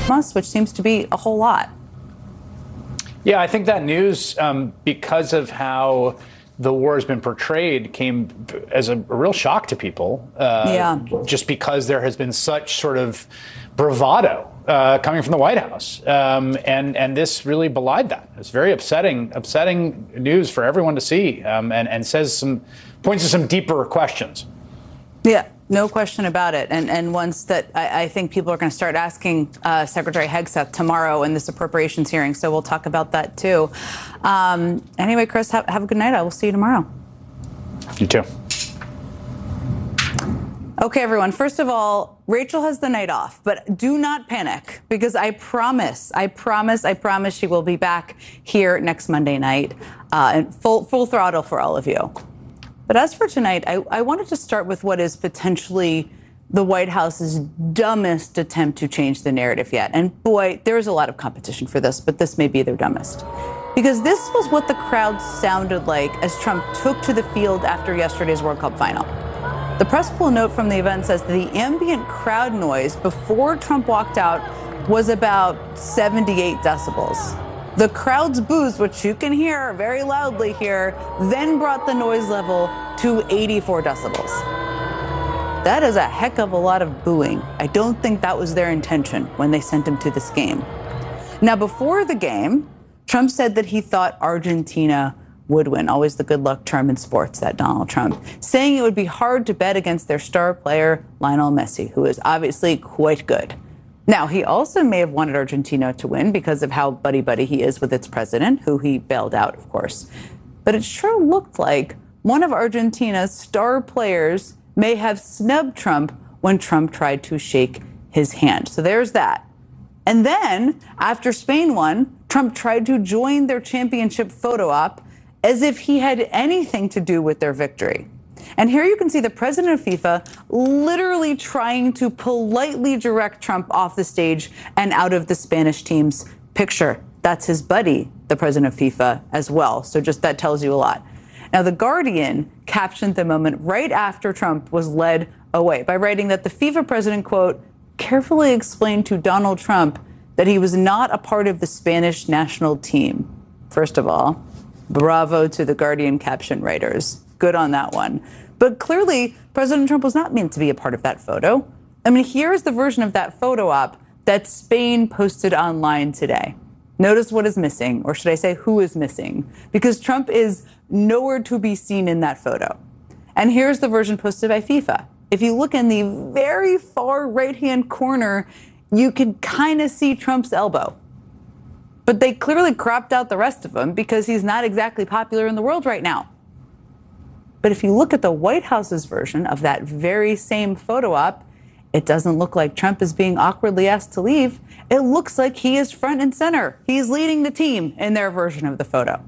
us, which seems to be a whole lot. Yeah, I think that news, because of how the war has been portrayed, came as a real shock to people. Just because there has been such sort of bravado coming from the White House, and this really belied that. It's very upsetting news for everyone to see, and points to some deeper questions. Yeah. No question about it. And ones that I think people are going to start asking Secretary Hegseth tomorrow in this appropriations hearing. So we'll talk about that, too. Anyway, Chris, have a good night. I will see you tomorrow. You too. OK, everyone. First of all, Rachel has the night off, but do not panic, because I promise she will be back here next Monday night and full throttle for all of you. But as for tonight, I wanted to start with what is potentially the White House's dumbest attempt to change the narrative yet. And boy, there's a lot of competition for this, but this may be their dumbest. Because this was what the crowd sounded like as Trump took to the field after yesterday's World Cup final. The press pool note from the event says the ambient crowd noise before Trump walked out was about 78 decibels. The crowd's boos, which you can hear very loudly here, then brought the noise level to 84 decibels. That is a heck of a lot of booing. I don't think that was their intention when they sent him to this game. Now, before the game, Trump said that he thought Argentina would win. Always the good luck term in sports, that Donald Trump. Saying it would be hard to bet against their star player, Lionel Messi, who is obviously quite good. Now, he also may have wanted Argentina to win because of how buddy-buddy he is with its president, who he bailed out, of course. But it sure looked like one of Argentina's star players may have snubbed Trump when Trump tried to shake his hand. So there's that. And then, after Spain won, Trump tried to join their championship photo op as if he had anything to do with their victory. And here you can see the president of FIFA literally trying to politely direct Trump off the stage and out of the Spanish team's picture. That's his buddy, the president of FIFA, as well. So just that tells you a lot. Now, The Guardian captioned the moment right after Trump was led away by writing that the FIFA president, quote, carefully explained to Donald Trump that he was not a part of the Spanish national team. First of all, bravo to The Guardian caption writers. Good on that one. But clearly, President Trump was not meant to be a part of that photo. I mean, here's the version of that photo op that Spain posted online today. Notice what is missing, or should I say who is missing, because Trump is nowhere to be seen in that photo. And here's the version posted by FIFA. If you look in the very far right-hand corner, you can kind of see Trump's elbow. But they clearly cropped out the rest of him because he's not exactly popular in the world right now. But if you look at the White House's version of that very same photo op, it doesn't look like Trump is being awkwardly asked to leave. It looks like he is front and center. He's leading the team in their version of the photo.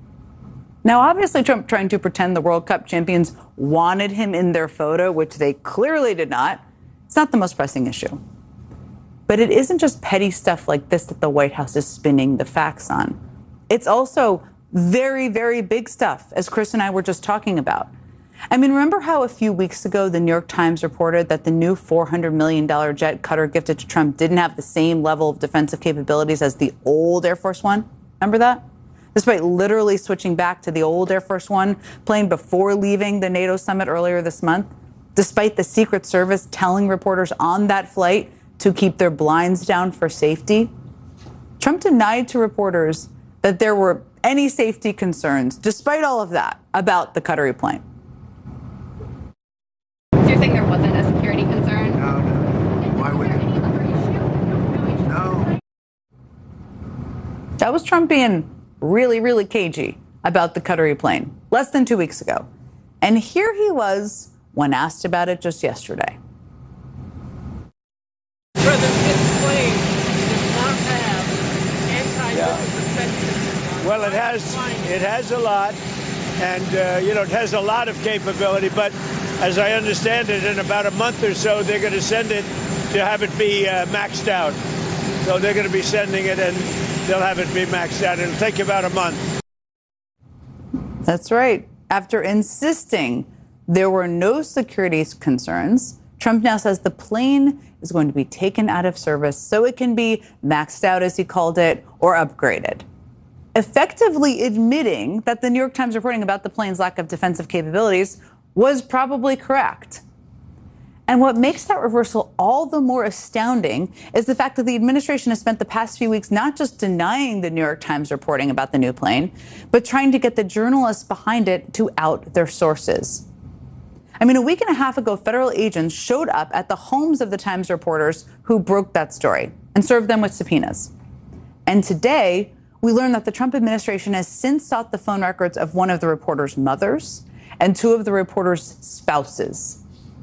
Now, obviously, Trump trying to pretend the World Cup champions wanted him in their photo, which they clearly did not. It's not the most pressing issue. But it isn't just petty stuff like this that the White House is spinning the facts on. It's also very, very big stuff, as Chris and I were just talking about. I mean, remember how a few weeks ago the New York Times reported that the new $400 million jet Qatar gifted to Trump didn't have the same level of defensive capabilities as the old Air Force One? Remember that? Despite literally switching back to the old Air Force One plane before leaving the NATO summit earlier this month, despite the Secret Service telling reporters on that flight to keep their blinds down for safety, Trump denied to reporters that there were any safety concerns, despite all of that, about the Qatari plane. So you're saying there wasn't a security concern? No. Why would it? Any other issue? No. That was Trump being really, really cagey about the Qatari plane less than 2 weeks ago. And here he was when asked about it just yesterday. President, this plane does not have anti-missile defense systems. Well, it has a lot, and it has a lot of capability. But as I understand it, in about a month or so, they're going to send it to have it be maxed out. So they're going to be sending it, and they'll have it be maxed out. It'll take about a month. That's right. After insisting there were no security concerns, Trump now says the plane is going to be taken out of service so it can be maxed out, as he called it, or upgraded, effectively admitting that the New York Times reporting about the plane's lack of defensive capabilities was probably correct. And what makes that reversal all the more astounding is the fact that the administration has spent the past few weeks not just denying the New York Times reporting about the new plane, but trying to get the journalists behind it to out their sources. I mean, a week and a half ago, federal agents showed up at the homes of the Times reporters who broke that story and served them with subpoenas. And today, we learned that the Trump administration has since sought the phone records of one of the reporters' mothers and two of the reporters' spouses.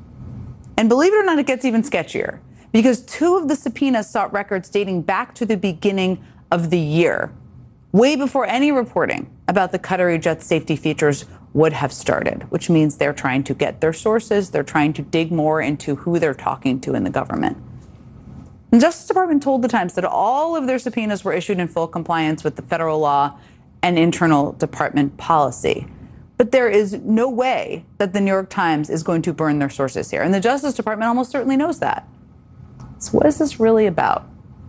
And believe it or not, it gets even sketchier, because two of the subpoenas sought records dating back to the beginning of the year, way before any reporting about the Qatari jet safety features would have started, which means they're trying to get their sources. They're trying to dig more into who they're talking to in the government. The Justice Department told the Times that all of their subpoenas were issued in full compliance with the federal law and internal department policy. But there is no way that the New York Times is going to burn their sources here. And the Justice Department almost certainly knows that. So what is this really about?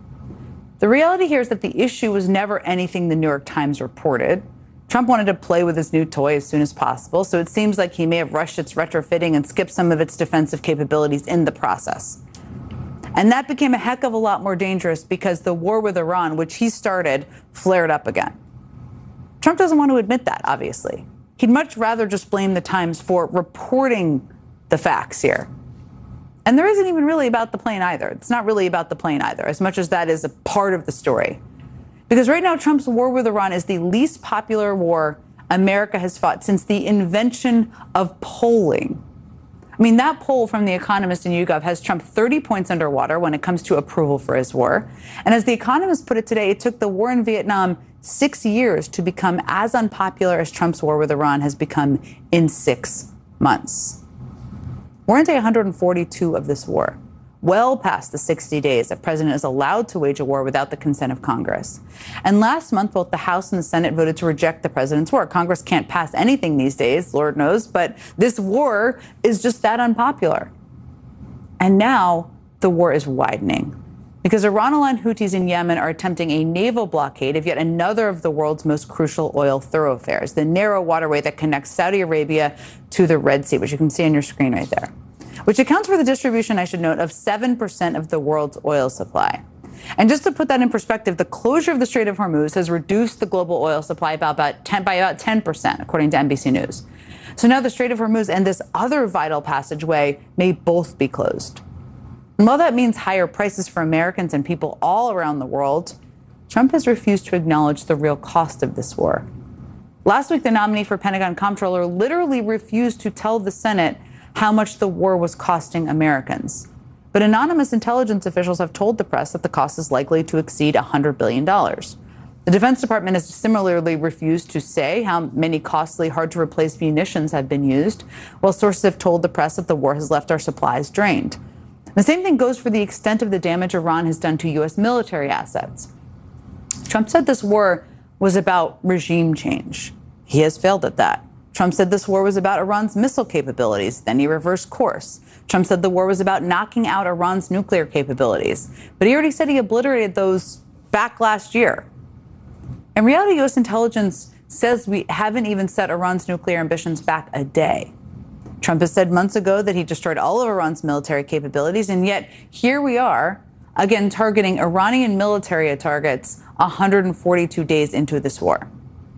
The reality here is that the issue was never anything the New York Times reported. Trump wanted to play with his new toy as soon as possible, so it seems like he may have rushed its retrofitting and skipped some of its defensive capabilities in the process. And that became a heck of a lot more dangerous because the war with Iran, which he started, flared up again. Trump doesn't want to admit that, obviously. He'd much rather just blame the Times for reporting the facts here. And there isn't even really about the plane either. It's not really about the plane either, as much as that is a part of the story. Because right now, Trump's war with Iran is the least popular war America has fought since the invention of polling. I mean, that poll from The Economist and YouGov has Trump 30 points underwater when it comes to approval for his war. And as The Economist put it today, it took the war in Vietnam 6 years to become as unpopular as Trump's war with Iran has become in 6 months. We're on day 142 of this war, well past the 60 days a president is allowed to wage a war without the consent of Congress. And last month, both the House and the Senate voted to reject the president's war. Congress can't pass anything these days, Lord knows, but this war is just that unpopular. And now the war is widening because Iran-aligned Houthis in Yemen are attempting a naval blockade of yet another of the world's most crucial oil thoroughfares, the narrow waterway that connects Saudi Arabia to the Red Sea, which you can see on your screen right there, which accounts for the distribution, I should note, of 7% of the world's oil supply. And just to put that in perspective, the closure of the Strait of Hormuz has reduced the global oil supply by about 10%, according to NBC News. So now the Strait of Hormuz and this other vital passageway may both be closed. And while that means higher prices for Americans and people all around the world, Trump has refused to acknowledge the real cost of this war. Last week, the nominee for Pentagon Comptroller literally refused to tell the Senate how much the war was costing Americans. But anonymous intelligence officials have told the press that the cost is likely to exceed $100 billion. The Defense Department has similarly refused to say how many costly, hard-to-replace munitions have been used, while sources have told the press that the war has left our supplies drained. The same thing goes for the extent of the damage Iran has done to U.S. military assets. Trump said this war was about regime change. He has failed at that. Trump said this war was about Iran's missile capabilities. Then he reversed course. Trump said the war was about knocking out Iran's nuclear capabilities. But he already said he obliterated those back last year. In reality, U.S. intelligence says we haven't even set Iran's nuclear ambitions back a day. Trump has said months ago that he destroyed all of Iran's military capabilities, and yet here we are, again targeting Iranian military targets 142 days into this war.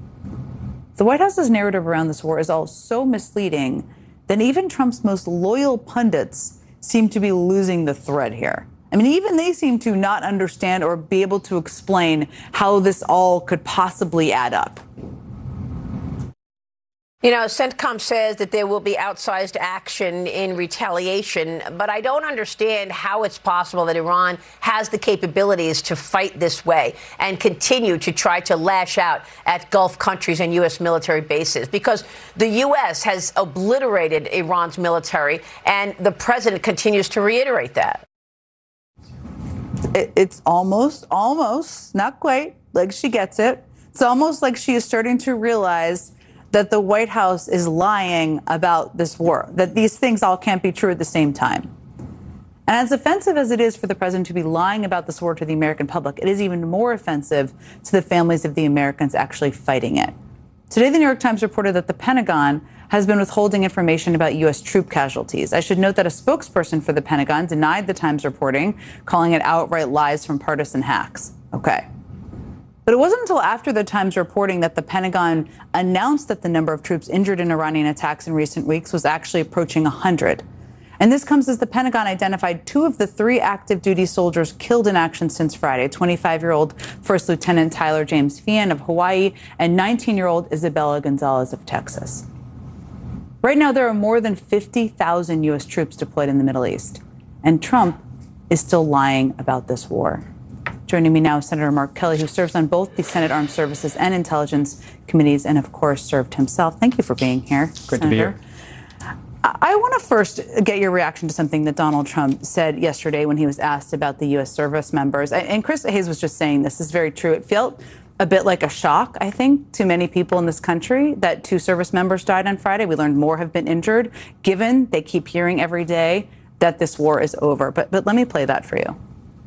The White House's narrative around this war is all so misleading that even Trump's most loyal pundits seem to be losing the thread here. I mean, even they seem to not understand or be able to explain how this all could possibly add up. You know, CENTCOM says that there will be outsized action in retaliation, but I don't understand how it's possible that Iran has the capabilities to fight this way and continue to try to lash out at Gulf countries and U.S. military bases, because the U.S. has obliterated Iran's military, and the president continues to reiterate that. It's almost, not quite, like she gets it. It's almost like she is starting to realize that the White House is lying about this war, that these things all can't be true at the same time. And as offensive as it is for the president to be lying about this war to the American public, it is even more offensive to the families of the Americans actually fighting it. Today, the New York Times reported that the Pentagon has been withholding information about U.S. troop casualties. I should note that a spokesperson for the Pentagon denied the Times reporting, calling it outright lies from partisan hacks. Okay. But it wasn't until after the Times reporting that the Pentagon announced that the number of troops injured in Iranian attacks in recent weeks was actually approaching 100. And this comes as the Pentagon identified 2 of the 3 active duty soldiers killed in action since Friday, 25-year-old First Lieutenant Tyler James Feehan of Hawaii and 19-year-old Isabella Gonzalez of Texas. Right now, there are more than 50,000 U.S. troops deployed in the Middle East, and Trump is still lying about this war. Joining me now is Senator Mark Kelly, who serves on both the Senate Armed Services and Intelligence Committees and, of course, served himself. Thank you for being here, Great Senator. to be here. I want to first get your reaction to something that Donald Trump said yesterday when he was asked about the U.S. service members. And Chris Hayes was just saying this is very true. It felt a bit like a shock, I think, to many people in this country that 2 service members died on Friday. We learned more have been injured, given they keep hearing every day that this war is over. But let me play that for you.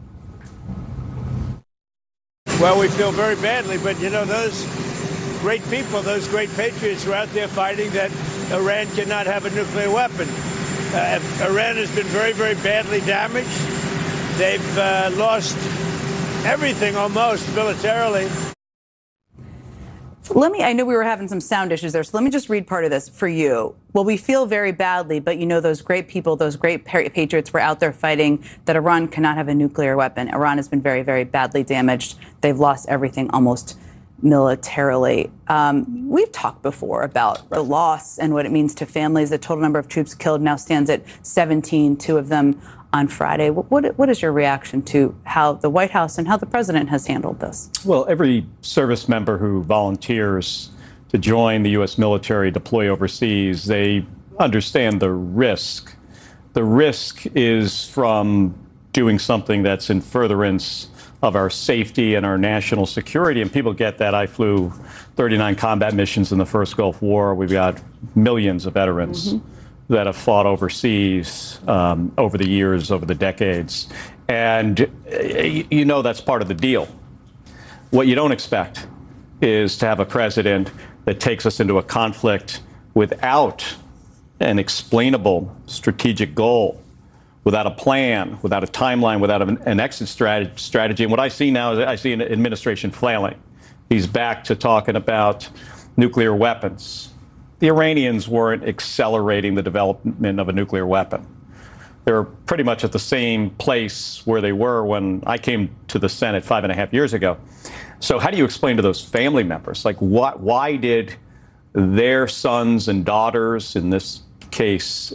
Well, we feel very badly, but, you know, those great people, those great patriots were out there fighting that Iran cannot have a nuclear weapon. Iran has been very, very badly damaged. They've lost everything almost militarily. I know we were having some sound issues there, so let me just read part of this for you. Well, we feel very badly, but you know those great people, those great patriots were out there fighting that Iran cannot have a nuclear weapon. Iran has been very, very badly damaged. They've lost everything almost militarily. We've talked before about the loss and what it means to families. The total number of troops killed now stands at 17, 2 of them on Friday. What is your reaction to how the White House and how the president has handled this? Well, every service member who volunteers to join the U.S. military, deploy overseas, they understand the risk. The risk is from doing something that's in furtherance of our safety and our national security. And people get that. I flew 39 combat missions in the first Gulf War. We've got millions of veterans that have fought overseas over the years, over the decades. And you know that's part of the deal. What you don't expect is to have a president that takes us into a conflict without an explainable strategic goal, without a plan, without a timeline, without an exit strategy. And what I see now is I see an administration flailing. He's back to talking about nuclear weapons. The Iranians weren't accelerating the development of a nuclear weapon. They're pretty much at the same place where they were when I came to the Senate 5.5 years ago. So how do you explain to those family members, like, why did their sons and daughters, in this case,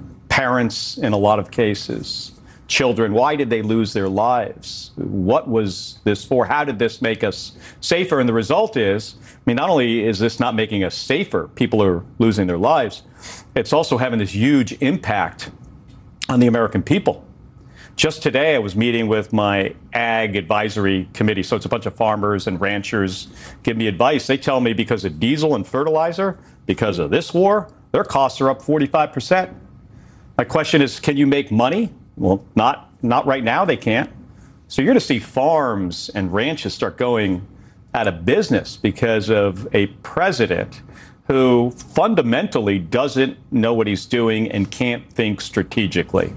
parents in a lot of cases, children, why did they lose their lives? What was this for? How did this make us safer? And the result is, I mean, not only is this not making us safer, people are losing their lives, it's also having this huge impact on the American people. Just today, I was meeting with my Ag Advisory Committee. So it's a bunch of farmers and ranchers give me advice. They tell me because of diesel and fertilizer, because of this war, their costs are up 45%. My question is, can you make money? Well, not right now. They can't. So you're going to see farms and ranches start going out of business because of a president who fundamentally doesn't know what he's doing and can't think strategically.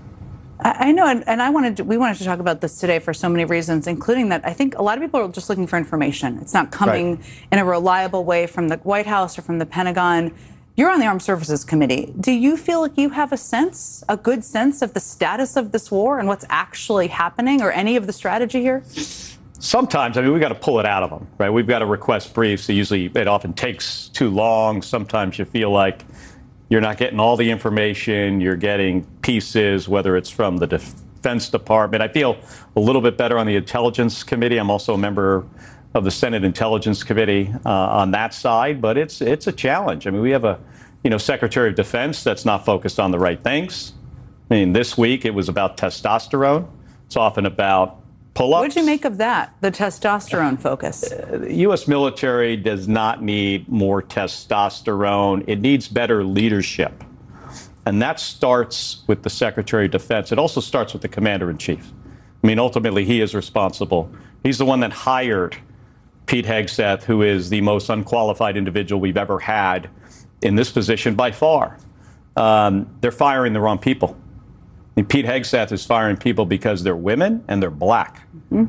I know, and we wanted to talk about this today for so many reasons, including that I think a lot of people are just looking for information. It's not coming in a reliable way from the White House or from the Pentagon. You're on the Armed Services Committee. Do you feel like you have a good sense of the status of this war and what's actually happening, or any of the strategy here? Sometimes, I mean, we've got to pull it out of them, right? We've got to request briefs. So usually it often takes too long. Sometimes you feel like you're not getting all the information. You're getting pieces, whether it's from the Defense Department. I feel a little bit better on the Intelligence Committee. I'm also a member of the Senate Intelligence Committee on that side, but it's a challenge. I mean, we have a Secretary of Defense that's not focused on the right things. I mean, this week it was about testosterone. It's often about pull-ups. What did you make of that, the testosterone focus? The U.S. military does not need more testosterone. It needs better leadership. And that starts with the Secretary of Defense. It also starts with the Commander-in-Chief. I mean, ultimately, he is responsible. He's the one that hired Pete Hegseth, who is the most unqualified individual we've ever had in this position by far. They're firing the wrong people. I mean, Pete Hegseth is firing people because they're women and they're black.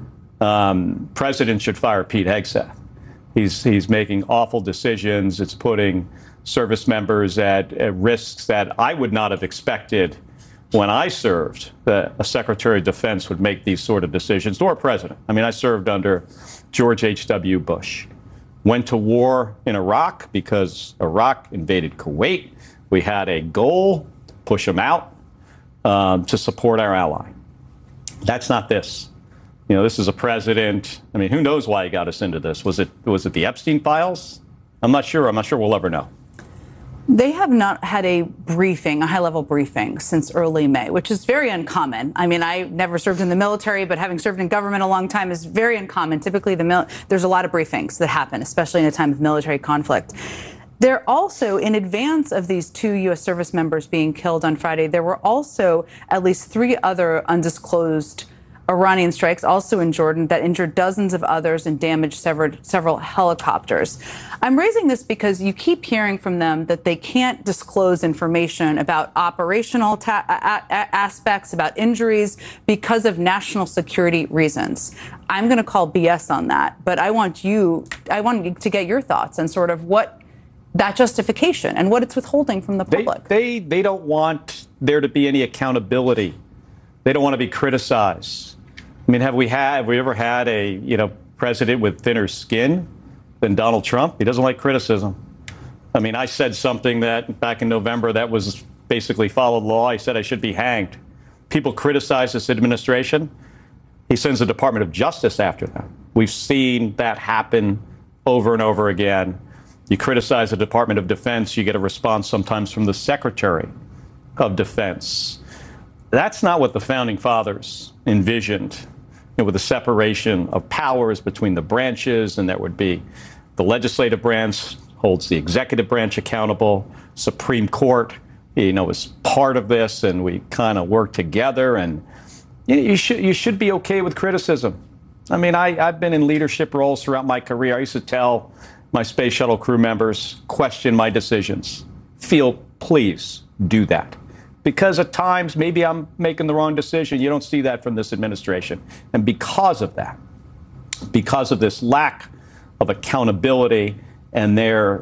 President should fire Pete Hegseth. He's making awful decisions. It's putting service members at risks that I would not have expected when I served, that a Secretary of Defense would make these sort of decisions, nor a president. I mean, I served under George H.W. Bush. Went to war in Iraq because Iraq invaded Kuwait. We had a goal to push them out to support our ally. That's not this. You know, this is a president. I mean, who knows why he got us into this? Was it the Epstein files? I'm not sure. I'm not sure we'll ever know. They have not had a briefing, a high-level briefing, since early May, which is very uncommon. I mean, I never served in the military, but having served in government a long time is very uncommon. Typically, there's a lot of briefings that happen, especially in a time of military conflict. There also, in advance of these 2 U.S. service members being killed on Friday, there were also at least 3 other undisclosed Iranian strikes, also in Jordan, that injured dozens of others and damaged several helicopters. I'm raising this because you keep hearing from them that they can't disclose information about operational aspects, about injuries, because of national security reasons. I'm going to call BS on that, but I want to get your thoughts on sort of what that justification and what it's withholding from the public. They don't want there to be any accountability. They don't want to be criticized. I mean, have we ever had a president with thinner skin than Donald Trump? He doesn't like criticism. I mean, I said something that back in November that was basically followed law. I said I should be hanged. People criticize this administration. He sends the Department of Justice after them. We've seen that happen over and over again. You criticize the Department of Defense, you get a response sometimes from the Secretary of Defense. That's not what the Founding Fathers envisioned, with the separation of powers between the branches, and that would be the legislative branch holds the executive branch accountable. Supreme Court, is part of this, and we kind of work together. And you should be okay with criticism. I mean, I've been in leadership roles throughout my career. I used to tell my space shuttle crew members, question my decisions. Please do that. Because at times, maybe I'm making the wrong decision. You don't see that from this administration. And because of that, because of this lack of accountability and their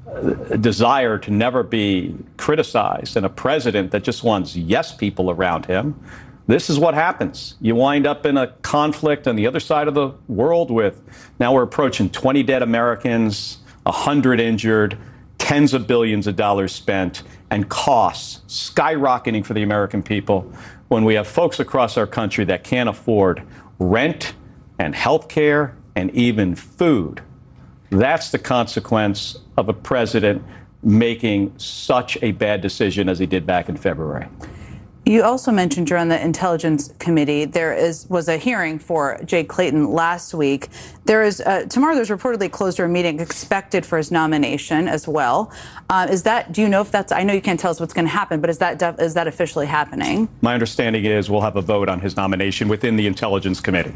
desire to never be criticized, and a president that just wants yes people around him, this is what happens. You wind up in a conflict on the other side of the world with, now we're approaching 20 dead Americans, 100 injured, tens of billions of dollars spent, and costs skyrocketing for the American people when we have folks across our country that can't afford rent and health care and even food. That's the consequence of a president making such a bad decision as he did back in February. You also mentioned you're on the Intelligence Committee. There was a hearing for Jay Clayton last week. Tomorrow there's reportedly a closed-door meeting expected for his nomination as well. Do you know if that's, I know you can't tell us what's going to happen, but is that officially happening? My understanding is we'll have a vote on his nomination within the Intelligence Committee.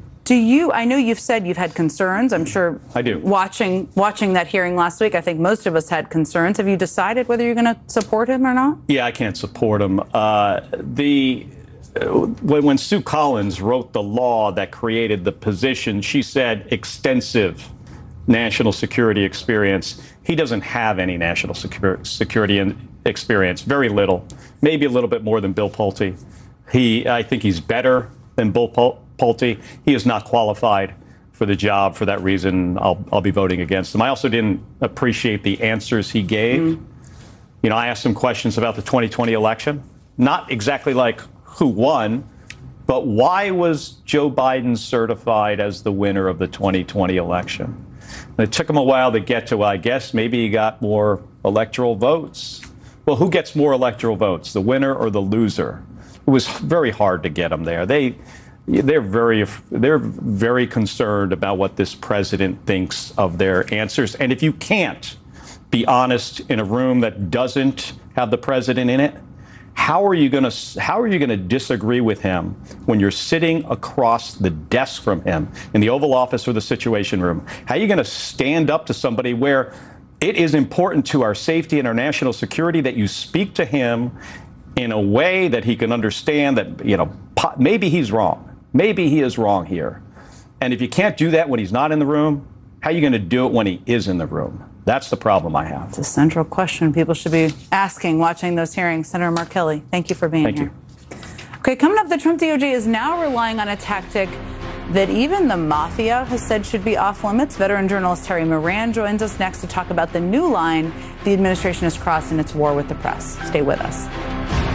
I know you've said you've had concerns. I'm sure I do. Watching that hearing last week, I think most of us had concerns. Have you decided whether you're going to support him or not? Yeah, I can't support him. When Sue Collins wrote the law that created the position, she said extensive national security experience. He doesn't have any national security experience, very little, maybe a little bit more than Bill Pulte. I think he's better than Bill Pulte. He is not qualified for the job. For that reason, I'll be voting against him. I also didn't appreciate the answers he gave. I asked him questions about the 2020 election, not exactly like who won, but why was Joe Biden certified as the winner of the 2020 election? And it took him a while to get to, I guess maybe he got more electoral votes. Well, who gets more electoral votes, the winner or the loser? It was very hard to get him there. They're very concerned about what this president thinks of their answers. And if you can't be honest in a room that doesn't have the president in it, How are you going to disagree with him when you're sitting across the desk from him in the Oval Office or the Situation Room? How are you going to stand up to somebody where it is important to our safety and our national security that you speak to him in a way that he can understand that, maybe he's wrong. Maybe he is wrong here. And if you can't do that when he's not in the room, how are you going to do it when he is in the room? That's the problem I have. It's a central question people should be asking watching those hearings. Senator Mark Kelly, thank you for being here. Thank you. Okay, coming up, the Trump DOJ is now relying on a tactic that even the mafia has said should be off limits. Veteran journalist Terry Moran joins us next to talk about the new line the administration has crossed in its war with the press. Stay with us.